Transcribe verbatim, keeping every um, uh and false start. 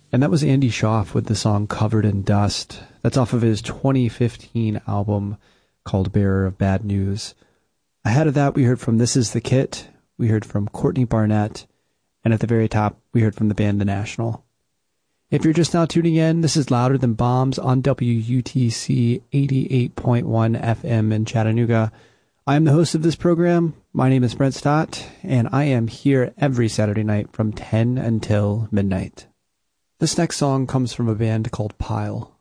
And that was Andy Schaaf with the song Covered in Dust. That's off of his twenty fifteen album called Bearer of Bad News. Ahead of that, we heard from This Is the Kit, we heard from Courtney Barnett, and at the very top, we heard from the band The National. If you're just now tuning in, this is Louder Than Bombs on W U T C eighty-eight point one F M in Chattanooga. I am the host of this program. My name is Brent Stott, and I am here every Saturday night from ten until midnight. This next song comes from a band called Pile.